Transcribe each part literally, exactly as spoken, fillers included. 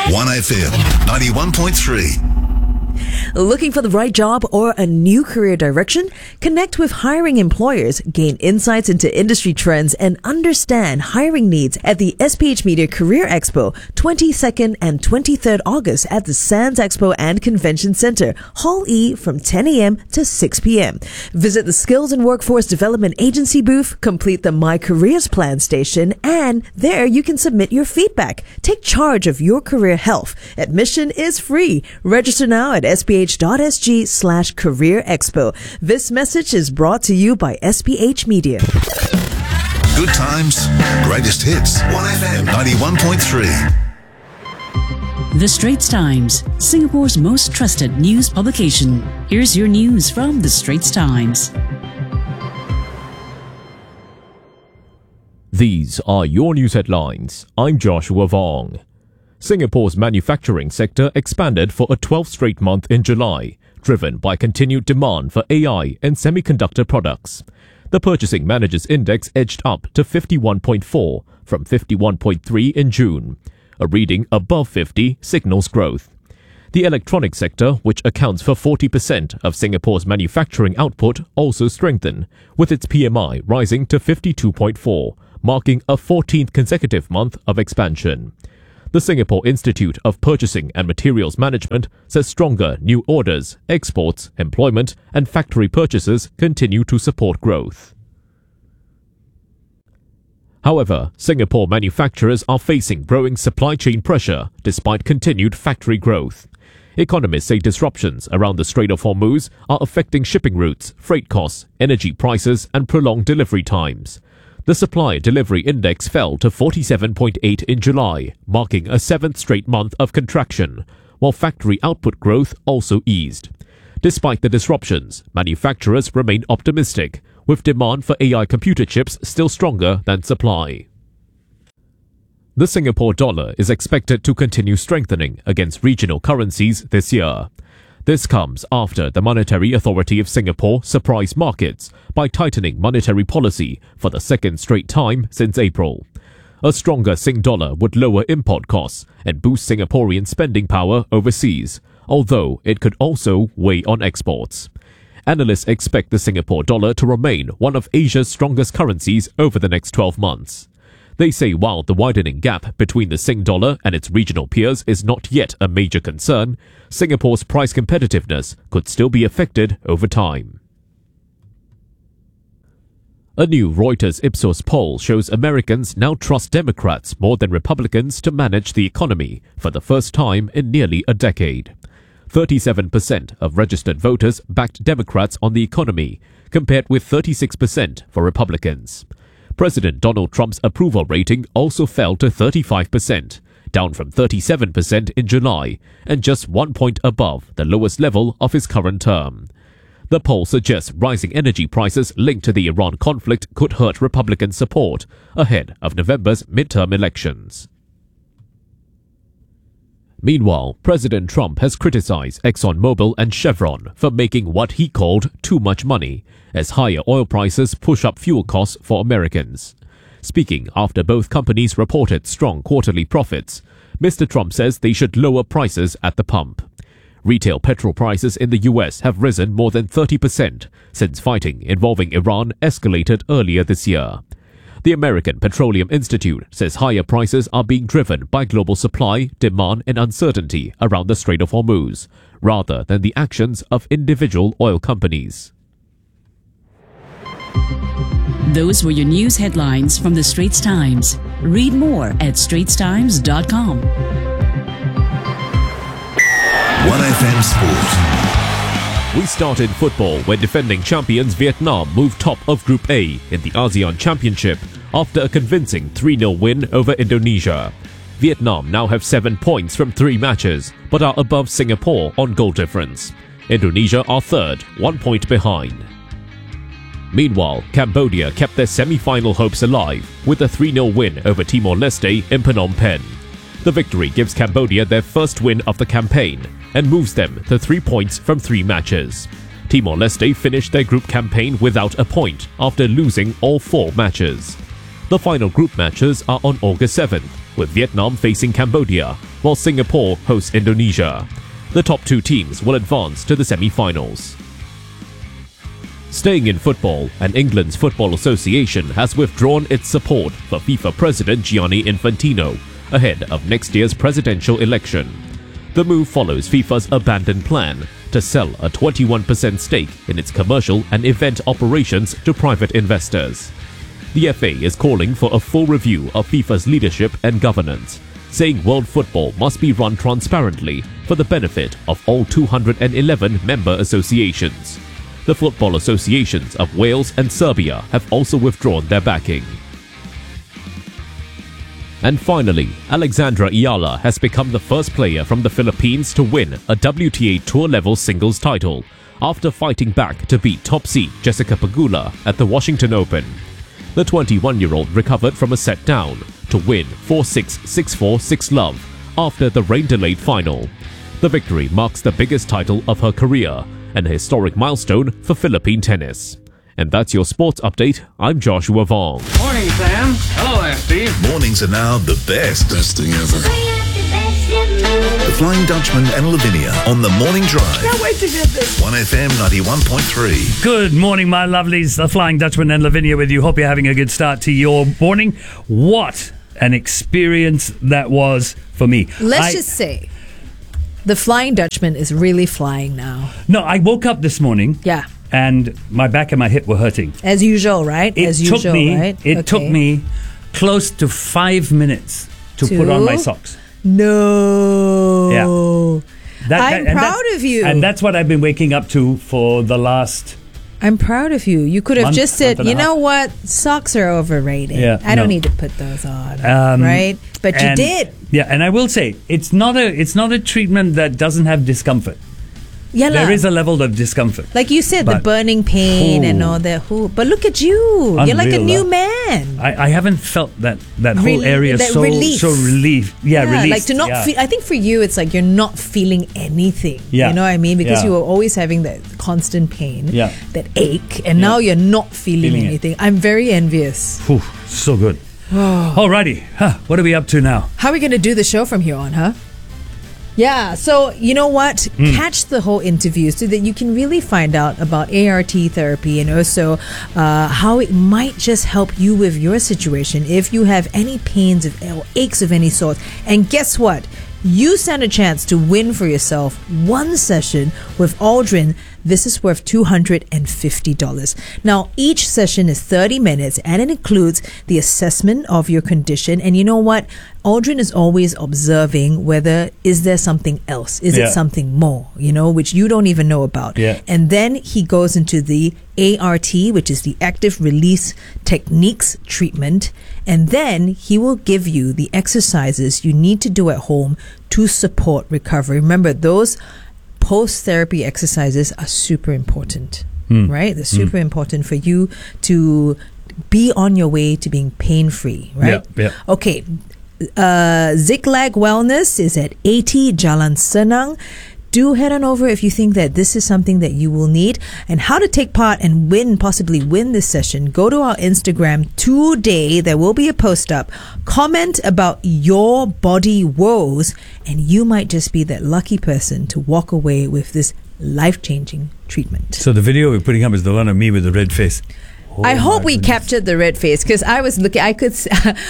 one F M ninety-one point three. Looking for the right job or a new career direction? Connect with hiring employers, gain insights into industry trends, and understand hiring needs at the S P H Media Career Expo, twenty-second and twenty-third August at the Sands Expo and Convention Center, Hall E, from ten a.m. to six p.m. Visit the Skills and Workforce Development Agency booth, complete the My Careers Plan station, and there you can submit your feedback. Take charge of your career health. Admission is free. Register now at sph.sg slash career expo. This message is brought to you by S P H Media. Good times, greatest hits. one F M ninety-one point three. The Straits Times, Singapore's most trusted news publication. Here's your news from The Straits Times. These are your news headlines. I'm Joshua Vong. Singapore's manufacturing sector expanded for a twelfth straight month in July, driven by continued demand for A I and semiconductor products. The Purchasing Managers' Index edged up to fifty-one point four from fifty-one point three in June. A reading above fifty signals growth. The electronics sector, which accounts for forty percent of Singapore's manufacturing output, also strengthened, with its P M I rising to fifty-two point four, marking a fourteenth consecutive month of expansion. The Singapore Institute of Purchasing and Materials Management says stronger new orders, exports, employment, and factory purchases continue to support growth. However, Singapore manufacturers are facing growing supply chain pressure despite continued factory growth. Economists say disruptions around the Strait of Hormuz are affecting shipping routes, freight costs, energy prices, and prolonged delivery times. The Supply Delivery Index fell to forty-seven point eight in July, marking a seventh straight month of contraction, while factory output growth also eased. Despite the disruptions, manufacturers remain optimistic, with demand for A I computer chips still stronger than supply. The Singapore dollar is expected to continue strengthening against regional currencies this year. This comes after the Monetary Authority of Singapore surprised markets by tightening monetary policy for the second straight time since April. A stronger Sing dollar would lower import costs and boost Singaporean spending power overseas, although it could also weigh on exports. Analysts expect the Singapore dollar to remain one of Asia's strongest currencies over the next twelve months. They say while the widening gap between the Sing dollar and its regional peers is not yet a major concern, Singapore's price competitiveness could still be affected over time. A new Reuters Ipsos poll shows Americans now trust Democrats more than Republicans to manage the economy for the first time in nearly a decade. thirty-seven percent of registered voters backed Democrats on the economy, compared with thirty-six percent for Republicans. President Donald Trump's approval rating also fell to thirty-five percent, down from thirty-seven percent in July, and just one point above the lowest level of his current term. The poll suggests rising energy prices linked to the Iran conflict could hurt Republican support ahead of November's midterm elections. Meanwhile, President Trump has criticized ExxonMobil and Chevron for making what he called too much money, as higher oil prices push up fuel costs for Americans. Speaking after both companies reported strong quarterly profits, Mister Trump says they should lower prices at the pump. Retail petrol prices in the U S have risen more than thirty percent since fighting involving Iran escalated earlier this year. The American Petroleum Institute says higher prices are being driven by global supply, demand, and uncertainty around the Strait of Hormuz, rather than the actions of individual oil companies. Those were your news headlines from The Straits Times. Read more at straits times dot com. one F M Sport. We started football when defending champions Vietnam moved top of Group A in the ASEAN Championship after a convincing three nil win over Indonesia. Vietnam now have seven points from three matches, but are above Singapore on goal difference. Indonesia are third, one point behind. Meanwhile, Cambodia kept their semi-final hopes alive with a three nil win over Timor-Leste in Phnom Penh. The victory gives Cambodia their first win of the campaign and moves them to three points from three matches. Timor-Leste finished their group campaign without a point after losing all four matches. The final group matches are on August seventh, with Vietnam facing Cambodia, while Singapore hosts Indonesia. The top two teams will advance to the semi-finals. Staying in football, and England's Football Association has withdrawn its support for FIFA President Gianni Infantino ahead of next year's presidential election. The move follows FIFA's abandoned plan to sell a twenty-one percent stake in its commercial and event operations to private investors. The F A is calling for a full review of FIFA's leadership and governance, saying world football must be run transparently for the benefit of all two hundred eleven member associations. The football associations of Wales and Serbia have also withdrawn their backing. And finally, Alexandra Ayala has become the first player from the Philippines to win a W T A Tour-level singles title after fighting back to beat top seed Jessica Pegula at the Washington Open. The twenty-one-year-old recovered from a set down to win four six, six four, six love after the rain-delayed final. The victory marks the biggest title of her career and a historic milestone for Philippine tennis. And that's your sports update. I'm Joshua Vong. Morning, Sam. Hello there, Steve. Mornings are now the best. Best thing ever. The Flying Dutchman and Lavinia on the Morning Drive. Can't wait to get this. one F M ninety-one point three. Good morning, my lovelies. The Flying Dutchman and Lavinia with you. Hope you're having a good start to your morning. What an experience that was for me. Let's I, just say, the Flying Dutchman is really flying now. No, I woke up this morning. Yeah. And my back and my hip were hurting. As usual, right? It As took usual, me. right? It Okay. took me close to five minutes to, To? put on my socks. No. Yeah. That- I'm and proud that's- of you. And that's what I've been waking up to for the last. I'm proud of you. You could have Month, just said, month and a you know half. what? Socks are overrated. Yeah, I don't no. need to put those on. Um, right? But you and- did. Yeah, and I will say it's not a it's not a treatment that doesn't have discomfort. Yeah, There lah. is a level of discomfort. Like you said, the But- burning pain and Ooh. all that. Who? But look at you. You're like a Unreal, new lah. man. I, I haven't felt that that whole Rel- area that so relief. so relief. Yeah, released. like to not yeah. feel. I think for you, it's like you're not feeling anything. Yeah. You know what I mean? Because Yeah. you were always having that constant pain, Yeah. that ache, and Yeah. now you're not feeling, Feeling it. anything. I'm very envious. Whew, so good. Alrighty, huh, what are we up to now? How are we going to do the show from here on, huh? Yeah, so you know what? Hmm. Catch the whole interview so that you can really find out about A R T therapy and also uh, how it might just help you with your situation if you have any pains of, or aches of any sort. And guess what? You stand a chance to win for yourself one session with Aldrin. This is worth two hundred fifty dollars. Now, each session is thirty minutes and it includes the assessment of your condition. And you know what? Aldrin is always observing whether is there something else? Is Yeah. it something more, you know, which you don't even know about. Yeah. And then he goes into the A R T, which is the active release techniques treatment. And then he will give you the exercises you need to do at home to support recovery. Remember, those post-therapy exercises are super important, right? They're super important for you to be on your way to being pain-free, right? Yeah, yeah. Okay. Uh, Ziglag Wellness is at eighty Jalan Senang. Do head on over if you think that this is something that you will need. And how to take part and win, possibly win this session, go to our Instagram today. There will be a post up. Comment about your body woes, and you might just be that lucky person to walk away with this life-changing treatment. So the video we're putting up is the one of me with the red face. Oh I hope my we goodness. captured the red face because I was looking. I could. s-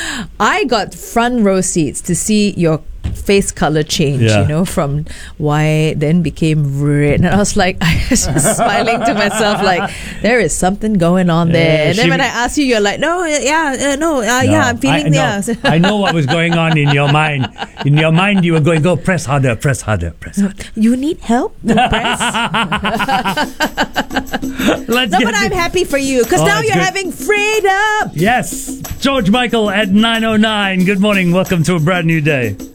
I got front row seats to see your face color change. Yeah. You know, from white then became red, and I was like, I was just smiling to myself, like there is something going on there. Yeah, And then she- when I asked you, you're like, no, yeah, uh, no, uh, No, yeah, I'm feeling I, yeah. no, I know what was going on in your mind. In your mind, you were going, go press harder, press harder, press harder. You need help, no press. Let's No, get but I'm to- happy for you because Oh, now it's you're good. having freedom. Yes, George Michael at nine oh nine. Good morning. Welcome to a brand new day.